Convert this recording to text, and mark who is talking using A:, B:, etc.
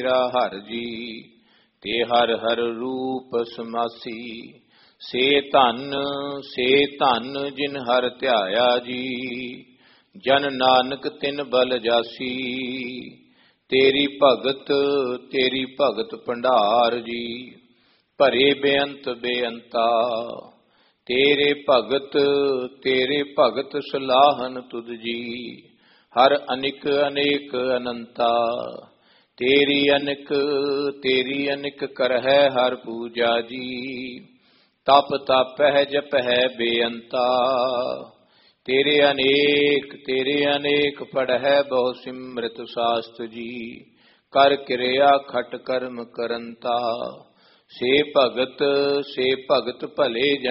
A: ਮੇਰਾ ਹਰ ਜੀ ਤੇ ਹਰ ਹਰ ਰੂਪ ਸਮਾਸੀ। ਸੇ ਧਨ ਜਿਨ ਹਰ ਧਿਆਇਆ ਜੀ, ਜਨ ਨਾਨਕ ਤਿਨ ਬਲ ਜਾਸੀ। ਤੇਰੀ ਭਗਤ ਭੰਡਾਰ ਜੀ, ਭਰੇ ਬੇਅੰਤ ਬੇਅੰਤਾ। ਤੇਰੇ ਭਗਤ ਸਲਾਹਨ ਤੁਧ ਜੀ, ਹਰ ਅਨਿਕ ਅਨੇਕ ਅਨੰਤਾ। ਤੇਰੀ ਅਨਿਕ ਕਰਹਿ ਹਰ ਪੂਜਾ ਜੀ, ਤਪ ਤਾਪਹਿ ਜਪਹਿ ਬੇਅੰਤਾ। ਤੇਰੇ ਅਨੇਕ ਪੜਹਿ ਬਹੁ ਸਿਮਰਤ ਸਾਸਤ ਜੀ, ਕਰ ਕਿਰਿਆ ਖਟ ਕਰਮ ਕਰੰਤਾ। ਸੇ ਭਗਤ ਭਲੇ